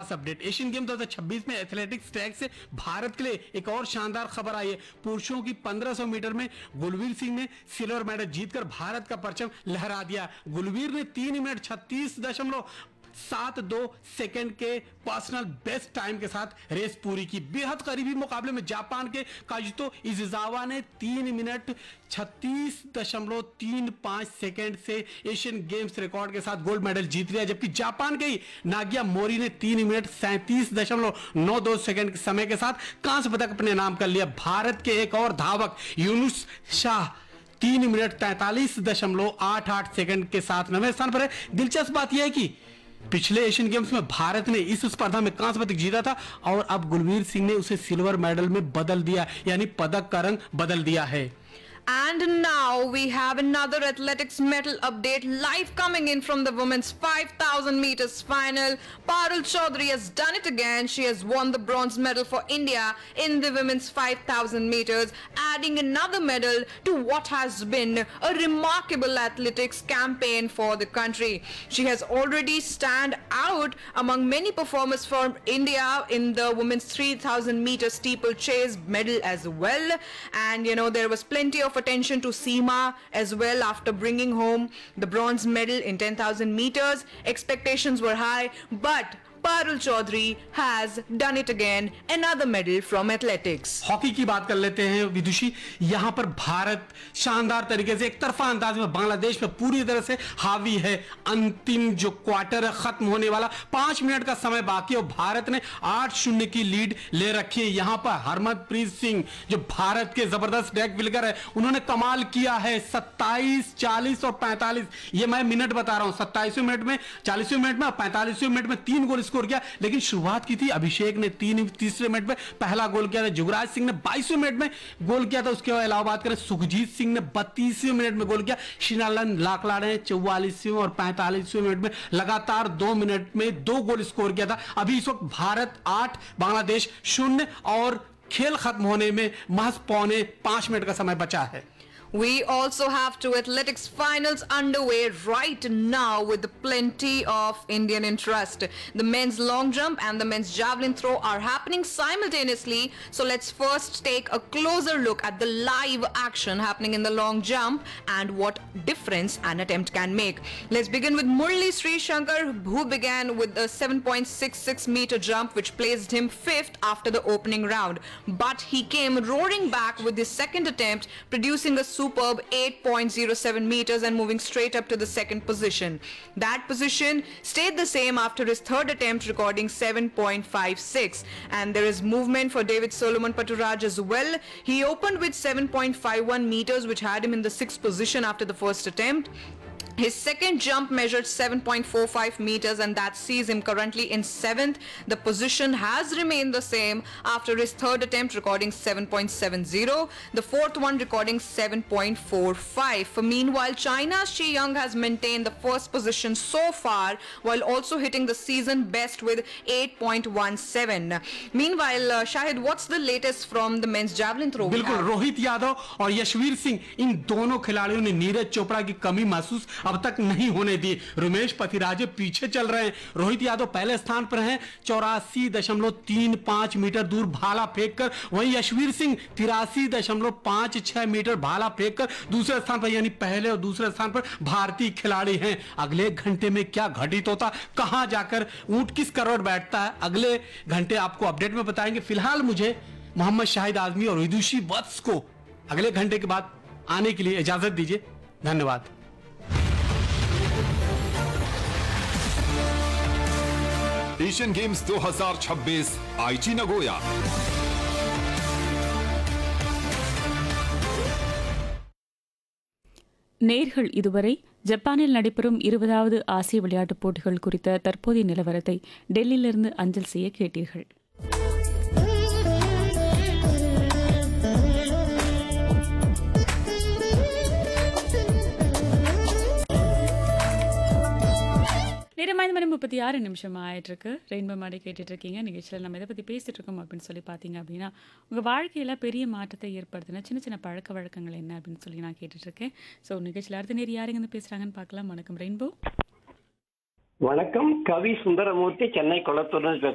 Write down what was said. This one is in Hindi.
खास अपडेट। एशियन गेम 2026 में एथलेटिक्स ट्रैक से भारत के लिए एक और शानदार खबर आई है। पुरुषों की 1500 मीटर में गुलवीर सिंह ने सिल्वर मेडल जीतकर भारत का परचम लहरा दिया। गुलवीर ने 3 मिनट 36.72 सेकंड के पर्सनल बेस्ट टाइम के साथ रेस पूरी की। बेहद करीबी मुकाबले में जापान के काजुतो इजुजावा ने 3 मिनट 36.35 सेकंड से एशियन गेम्स रिकॉर्ड के साथ गोल्ड मेडल जीत लिया, जबकि जापान के ही नागिया मोरी ने 3 मिनट 37.92 सेकंड के समय के साथ कांस्य पदक अपने नाम कर लिया। भारत के एक और धावक यूनुस शाह 3 मिनट 43.88 सेकंड के साथ 9वें स्थान पर है। दिलचस्प बात यह है कि पिछले एशियन गेम्स में भारत ने इस स्पर्धा में कांस्य पदक जीता था और अब गुलवीर सिंह ने उसे सिल्वर मेडल में बदल दिया, यानी पदक का रंग बदल दिया है। And now we have another athletics medal update live coming in from the women's 5000 meters final. Parul Chaudhary has done it again. She has won the bronze medal for India in the women's 5000 meters, adding another medal to what has been a remarkable athletics campaign for the country. She has already stand out among many performers from India in the women's 3000 meter steeplechase medal as well. And there was plenty of attention to Seema as well after bringing home the bronze medal in 10,000 meters. Expectations were high, but Parul Chaudhary has done it again. Another medal from athletics. Hockey की बात कर लेते हैं विदुषी। यहां पर भारत शानदार तरीके से एक तरफा अंदाज में बांग्लादेश पे पूरी तरह से हावी है। अंतिम जो क्वार्टर है खत्म होने वाला, 5 मिनट का समय बाकी और भारत ने 8-0 की लीड ले रखी है। यहां पर हरमनप्रीत सिंह जो भारत के जबरदस्त डेक बिल्डर है, उन्होंने कमाल किया है। 27, 40 और 45 ये मैं मिनट बता रहा हूं। 27वें मिनट में, 40वें मिनट में और 45वें मिनट में 3 गोल स्कोर किया। लेकिन शुरुआत की थी अभिषेक ने, तीसरे मिनट में पहला गोल किया था। जुगराज सिंह ने 22वें मिनट में गोल किया था। उसके अलावा बात करें सुखजीत सिंह ने 32वें मिनट में गोल किया। शिनालन लाकड़ा ने 44वें और 45वें मिनट में लगातार 2 मिनट में 2 गोल स्कोर किया था। अभी इस वक्त भारत 8 बांग्लादेश 0 और खेल खत्म होने में महज 4.25 मिनट का समय बचा है। We also have 2 athletics finals underway right now with plenty of Indian interest. The men's long jump and the men's javelin throw are happening simultaneously. So let's first take a closer look at the live action happening in the long jump and what difference an attempt can make. Let's begin with Murli Sri Shankar, who began with a 7.66 meter jump which placed him 5th after the opening round. But he came roaring back with his second attempt, producing a superb 8.07 meters and moving straight up to the second position. That position stayed the same after his third attempt, recording 7.56. And there is movement for David Solomon Paturaj as well. He opened with 7.51 meters, which had him in the 6th position after the first attempt. His second jump measured 7.45 meters and that sees him currently in 7th. The position has remained the same after his third attempt, recording 7.70. The fourth one recording 7.45. Meanwhile, China's Shi Young has maintained the first position so far while also hitting the season best with 8.17. Meanwhile, Shahid, what's the latest from the men's javelin throw? बिल्कुल, रोहित यादव और यशवीर सिंह, इन दोनों खिलाड़ियों ने नीरज चोपड़ा की कमी महसूस अब तक नहीं होने दी। रमेश पथिराजे पीछे चल रहे हैं। रोहित यादव पहले स्थान पर हैं 84.35 मीटर दूर भाला फेंककर। वहीं यशवीर सिंह 83.56 मीटर भाला फेंककर दूसरे स्थान पर, यानी पहले और दूसरे स्थान पर भारतीय खिलाड़ी हैं। अगले घंटे में क्या घटित होता, कहां जाकर ऊंट किस करोड़ बैठता है, अगले घंटे आपको अपडेट में बताएंगे। फिलहाल मुझे मोहम्मद शाहिद आजमी और विदुषी वत्स को अगले घंटे के बाद आने के लिए इजाजत दीजिए। धन्यवाद। एशियन गेम्स 2026 आईची नगोया। நேர்கள் இதுவரை ஜப்பானில் நடைபெறும் 20வது ஆசிய விளையாட்டுப் போட்டிகள் குறித்த தற்போதைய நிலவரத்தை டெல்லியிலிருந்து அஞ்சல் செய்ய கேட்டீர்கள். நேரம் 5:36 ஆயிட்டு இருக்கு. ரெயின்போ மாடி கேட்டுட்டு இருக்கீங்க. நிகழ்ச்சியில் நம்ம எதை பற்றி பேசிட்டு இருக்கோம் அப்படின்னு சொல்லி பார்த்தீங்க அப்படின்னா, உங்கள் வாழ்க்கையில் பெரிய மாற்றத்தை ஏற்படுத்தின சின்ன சின்ன பழக்க வழக்கங்கள் என்ன அப்படின்னு சொல்லி நான் கேட்டுட்டு இருக்கேன். ஸோ நிகழ்ச்சியில் அடுத்த நேரம் யாருங்க வந்து பேசுகிறாங்கன்னு பார்க்கலாம். வணக்கம் ரெயின்போ. வணக்கம், கவி சுந்தரமூர்த்தி, சென்னை கொளத்தூர்னு பேசுறேன்.